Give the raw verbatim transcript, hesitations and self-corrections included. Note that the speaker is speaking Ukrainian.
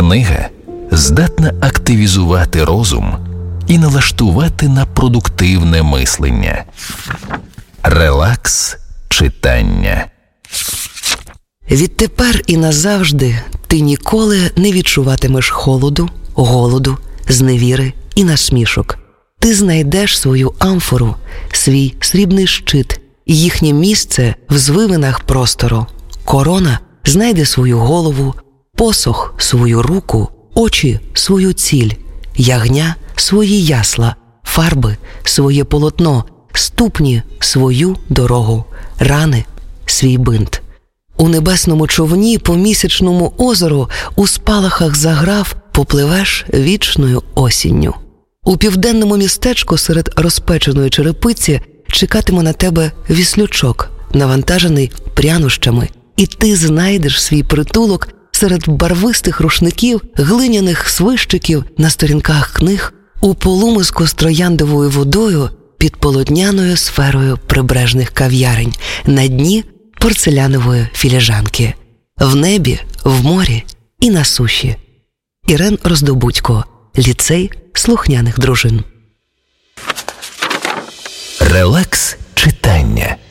Книга здатна активізувати розум і налаштувати на продуктивне мислення. Релакс читання. Відтепер і назавжди ти ніколи не відчуватимеш холоду, голоду, зневіри і насмішок. Ти знайдеш свою амфору, свій срібний щит і їхнє місце в звивинах простору. Корона знайде свою голову, посох – свою руку, очі – свою ціль, ягня – свої ясла, фарби – своє полотно, ступні – свою дорогу, рани – свій бинт. У небесному човні по місячному озеру у спалахах заграв попливеш вічною осінню. У південному містечку серед розпеченої черепиці чекатиме на тебе віслючок, навантажений прянощами, і ти знайдеш свій притулок серед барвистих рушників, глиняних свищиків на сторінках книг, у полумиску з трояндовою водою під полотняною сферою прибережних кав'ярень, на дні порцелянової філіжанки, в небі, в морі і на суші. Ірен Роздобудько, ліцей слухняних дружин. Релакс читання.